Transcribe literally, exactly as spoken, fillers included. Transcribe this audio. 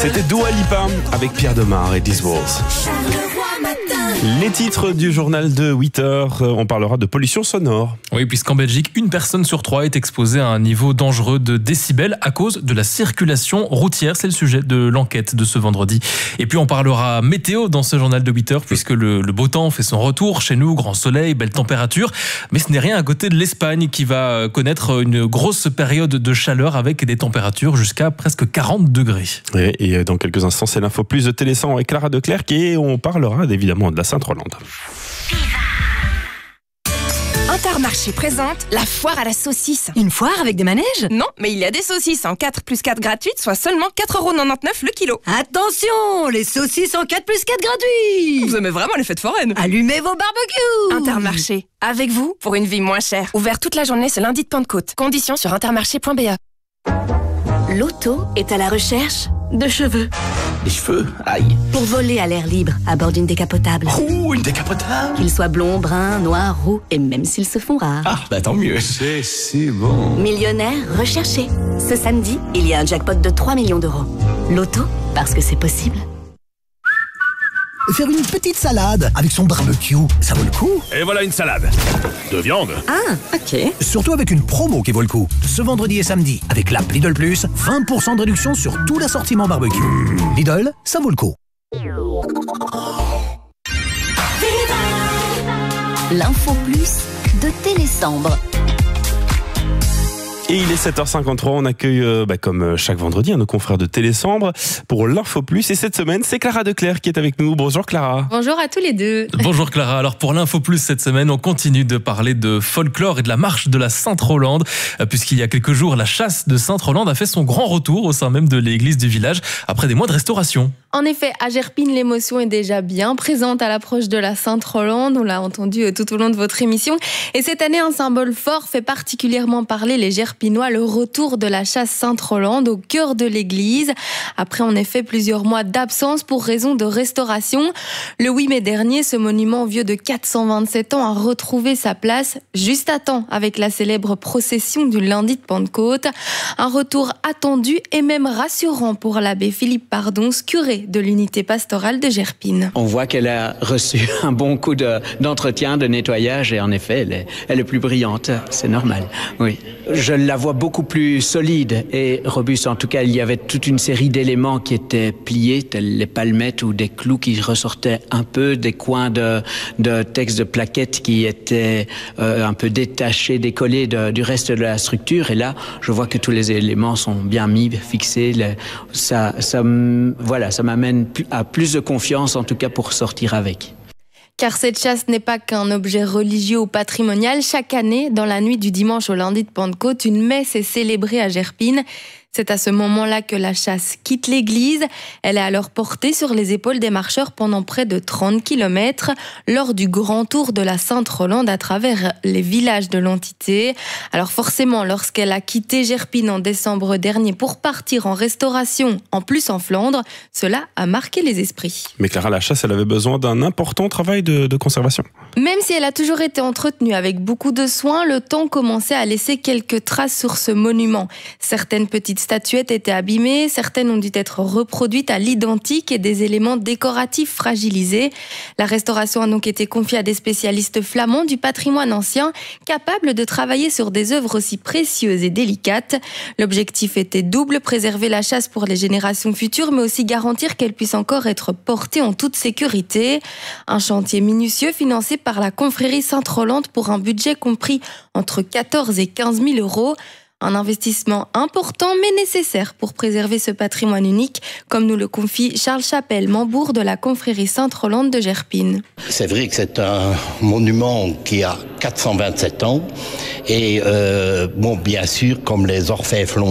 C'était Dua Lipa avec Pierre Demar et This Walls. Les titres du journal de huit heures, on parlera de pollution sonore. Oui, puisqu'en Belgique, une personne sur trois est exposée à un niveau dangereux de décibels à cause de la circulation routière. C'est le sujet de l'enquête de ce vendredi. Et puis on parlera météo dans ce journal de huit heures, puisque le, le beau temps fait son retour chez nous, grand soleil, belle température. Mais ce n'est rien à côté de l'Espagne qui va connaître une grosse période de chaleur avec des températures jusqu'à presque quarante degrés. Et, et dans quelques instants, c'est l'info plus de Télé cent avec Clara Declercq et on parlera évidemment de la Sainte-Rolande. Intermarché présente la foire à la saucisse. Une foire avec des manèges? Non, mais il y a des saucisses en quatre plus quatre gratuites, soit seulement quatre euros quatre-vingt-dix-neuf le kilo. Attention, les saucisses en quatre plus quatre gratuits. Vous aimez vraiment les fêtes foraines? Allumez vos barbecues. Intermarché, avec vous pour une vie moins chère. Ouvert toute la journée ce lundi de Pentecôte. Conditions sur intermarché point b e. L'auto est à la recherche de cheveux. Les cheveux, aïe. Pour voler à l'air libre à bord d'une décapotable. Ouh, une décapotable. Qu'ils soient blonds, bruns, noirs, roux et même s'ils se font rares. Ah, bah tant mieux. C'est si bon. Millionnaire recherché. Ce samedi, il y a un jackpot de trois millions d'euros. L'auto, parce que c'est possible. Faire une petite salade avec son barbecue, ça vaut le coup. Et voilà une salade de viande. Ah, ok. Surtout avec une promo qui vaut le coup. Ce vendredi et samedi, avec l'app Lidl Plus, vingt pour cent de réduction sur tout l'assortiment barbecue. Lidl, ça vaut le coup. L'info plus de Télésambre. Et il est sept heures cinquante-trois, on accueille euh, bah, comme chaque vendredi hein, nos confrères de Télésambre pour l'Info Plus. Et cette semaine, c'est Clara Declercq qui est avec nous. Bonjour Clara. Bonjour à tous les deux. Bonjour Clara. Alors pour l'Info Plus cette semaine, on continue de parler de folklore et de la marche de la Sainte-Rolande, puisqu'il y a quelques jours, la chasse de Sainte-Rolande a fait son grand retour au sein même de l'église du village après des mois de restauration. En effet, à Gerpine, l'émotion est déjà bien présente à l'approche de la Sainte-Rolande. On l'a entendu tout au long de votre émission. Et cette année, un symbole fort fait particulièrement parler les Gerpinois, le retour de la chasse Sainte-Rolande au cœur de l'église. Après, en effet, plusieurs mois d'absence pour raison de restauration. Le huit mai dernier, ce monument vieux de quatre cent vingt-sept ans a retrouvé sa place juste à temps avec la célèbre procession du lundi de Pentecôte. Un retour attendu et même rassurant pour l'abbé Philippe Pardonce, curé de l'unité pastorale de Gerpine. On voit qu'elle a reçu un bon coup de, d'entretien, de nettoyage, et en effet, elle est, elle est plus brillante. C'est normal, oui. Je la vois beaucoup plus solide et robuste. En tout cas, il y avait toute une série d'éléments qui étaient pliés, tels les palmettes ou des clous qui ressortaient un peu, des coins de, de texte de plaquettes qui étaient euh, un peu détachés, décollés de, du reste de la structure. Et là, je vois que tous les éléments sont bien mis, fixés. Le, ça, ça, voilà, ça m'a m'amène à plus de confiance, en tout cas pour sortir avec. Car cette chasse n'est pas qu'un objet religieux ou patrimonial. Chaque année, dans la nuit du dimanche au lundi de Pentecôte, une messe est célébrée à Gerpine. C'est à ce moment-là que la chasse quitte l'église. Elle est alors portée sur les épaules des marcheurs pendant près de trente kilomètres lors du grand tour de la Sainte-Rolande à travers les villages de l'entité. Alors forcément, lorsqu'elle a quitté Gerpine en décembre dernier pour partir en restauration, en plus en Flandre, cela a marqué les esprits. Mais Clara, la chasse, elle avait besoin d'un important travail de, de conservation. Même si elle a toujours été entretenue avec beaucoup de soin, le temps commençait à laisser quelques traces sur ce monument. Certaines petites statuettes étaient abîmées, certaines ont dû être reproduites à l'identique et des éléments décoratifs fragilisés. La restauration a donc été confiée à des spécialistes flamands du patrimoine ancien, capables de travailler sur des œuvres aussi précieuses et délicates. L'objectif était double, préserver la chasse pour les générations futures, mais aussi garantir qu'elle puisse encore être portée en toute sécurité. Un chantier minutieux financé par la confrérie Sainte-Rolande pour un budget compris entre quatorze et quinze mille euros. Un investissement important mais nécessaire pour préserver ce patrimoine unique, comme nous le confie Charles Chapelle, membre de la confrérie Sainte-Rolande de Gerpine. C'est vrai que c'est un monument qui a quatre cent vingt-sept ans et euh, bon, bien sûr, comme les orfèvres l'ont